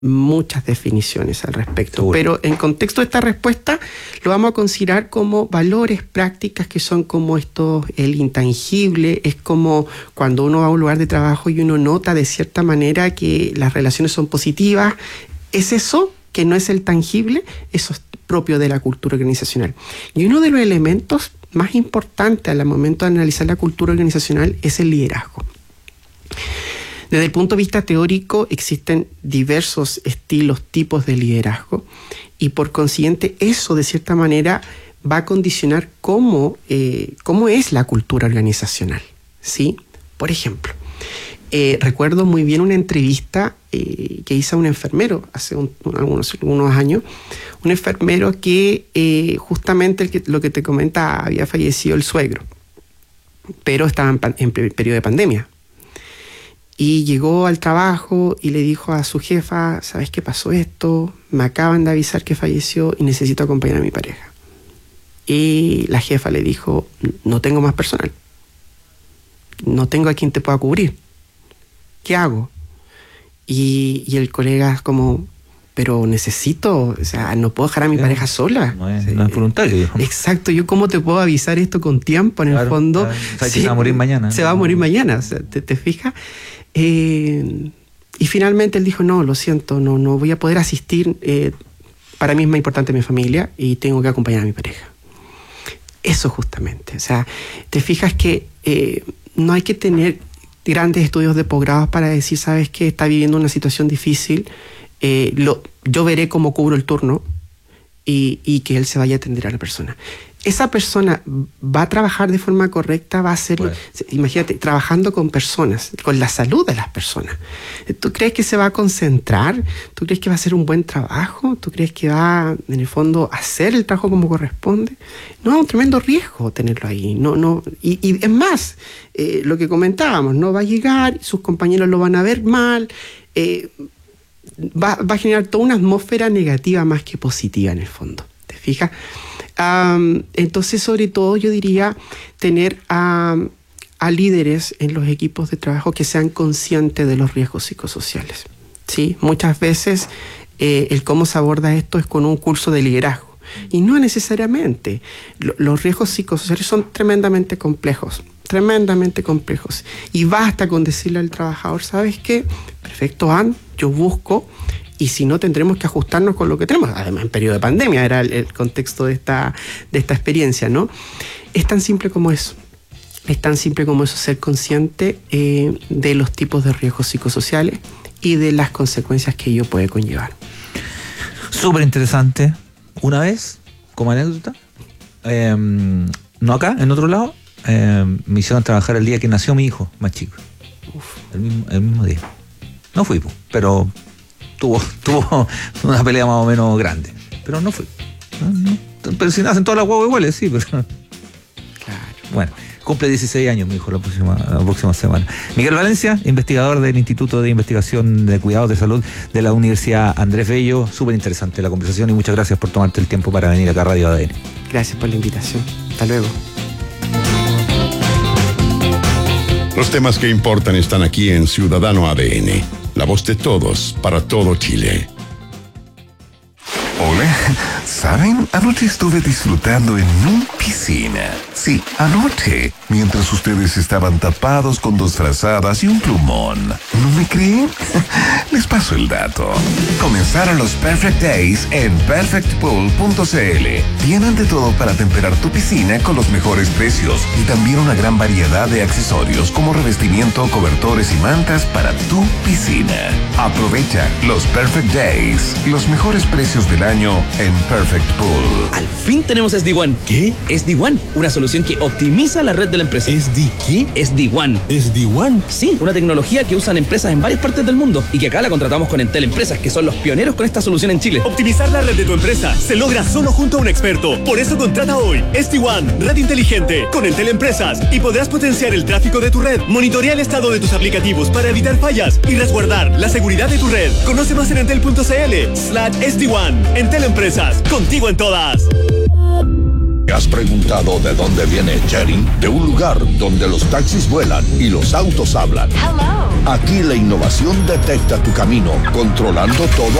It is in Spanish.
muchas definiciones al respecto. Seguro. Pero en contexto de esta respuesta lo vamos a considerar como valores, prácticas que son como esto, el intangible. Es como cuando uno va a un lugar de trabajo y uno nota de cierta manera que las relaciones son positivas. Es eso que no es el tangible, eso es propio de la cultura organizacional. Y uno de los elementos más importantes al momento de analizar la cultura organizacional es el liderazgo. Desde el punto de vista teórico existen diversos estilos, tipos de liderazgo, y por consiguiente eso de cierta manera va a condicionar cómo es la cultura organizacional, ¿sí? Por ejemplo, recuerdo muy bien una entrevista que hice a un enfermero hace algunos años, un enfermero que justamente lo que te comentaba, había fallecido el suegro, pero estaba en periodo de pandemia. Y llegó al trabajo y le dijo a su jefa, ¿sabes qué pasó esto? Me acaban de avisar que falleció y necesito acompañar a mi pareja. Y la jefa le dijo, no tengo más personal. No tengo a quien te pueda cubrir. ¿Qué hago? Y el colega es como, pero necesito, o sea, no puedo dejar a mi pareja sola. No es voluntario. Exacto, yo cómo te puedo avisar esto con tiempo, en el fondo. Se va a morir mañana. Se va a morir mañana, o sea, ¿te fijas? Y finalmente él dijo, no, lo siento, no voy a poder asistir. Para mí es más importante mi familia y tengo que acompañar a mi pareja. Eso justamente, o sea, te fijas que no hay que tener grandes estudios de posgrados para decir, sabes que está viviendo una situación difícil, yo veré cómo cubro el turno y que él se vaya a atender a la persona. Esa persona va a trabajar de forma correcta, va a hacerlo, imagínate, trabajando con personas, con la salud de las personas. ¿Tú crees que se va a concentrar? ¿Tú crees que va a hacer un buen trabajo? ¿Tú crees que va, en el fondo, a hacer el trabajo como corresponde? No, es un tremendo riesgo tenerlo ahí. Y es más, lo que comentábamos, no va a llegar, sus compañeros lo van a ver mal, va a generar toda una atmósfera negativa más que positiva en el fondo. ¿Te fijas? Entonces, sobre todo, yo diría tener a líderes en los equipos de trabajo que sean conscientes de los riesgos psicosociales, ¿sí? Muchas veces el cómo se aborda esto es con un curso de liderazgo. Y no necesariamente. Los riesgos psicosociales son tremendamente complejos. Y basta con decirle al trabajador, ¿sabes qué? Perfecto, yo busco. Y si no, tendremos que ajustarnos con lo que tenemos. Además, en periodo de pandemia era el contexto de esta experiencia, ¿no? Es tan simple como eso. Es tan simple como eso, ser consciente de los tipos de riesgos psicosociales y de las consecuencias que ello puede conllevar. Súper interesante. Una vez, como anécdota, no acá, en otro lado, me hicieron trabajar el día que nació mi hijo más chico. El mismo día. No fui, pero tuvo una pelea más o menos grande, pero no fue. No. Pero si nacen todas las huevas iguales, sí, pero... Claro. Bueno, cumple 16 años mi hijo la próxima semana. Miguel Valencia, investigador del Instituto de Investigación de Cuidados de Salud de la Universidad Andrés Bello. Súper interesante la conversación y muchas gracias por tomarte el tiempo para venir acá a Radio ADN. Gracias por la invitación. Hasta luego. Los temas que importan están aquí en Ciudadano ADN. La voz de todos, para todo Chile. Hola, ¿saben? Anoche estuve disfrutando en mi piscina. Sí, anoche, mientras ustedes estaban tapados con 2 frazadas y un plumón. ¿No me creen? Les paso el dato. Comenzaron los Perfect Days en perfectpool.cl. Tienen de todo para temperar tu piscina con los mejores precios y también una gran variedad de accesorios como revestimiento, cobertores y mantas para tu piscina. Aprovecha los Perfect Days, los mejores precios del año en Perfect Pool. Al fin tenemos SD-WAN. ¿Qué? SD-WAN, una solución que optimiza la red de la empresa. ¿Qué? SD-WAN. ¿SD-WAN? Sí, una tecnología que usan empresas en varias partes del mundo y que acá la contratamos con Entel Empresas, que son los pioneros con esta solución en Chile. Optimizar la red de tu empresa se logra solo junto a un experto. Por eso contrata hoy SD-WAN, red inteligente, con Entel Empresas, y podrás potenciar el tráfico de tu red, monitorear el estado de tus aplicativos para evitar fallas y resguardar la seguridad de tu red. Conoce más en entel.cl/SD-WAN. Entel Empresas, contigo en todas. ¿Te has preguntado de dónde viene Jerry? De un lugar donde los taxis vuelan y los autos hablan. Aquí la innovación detecta tu camino, controlando todo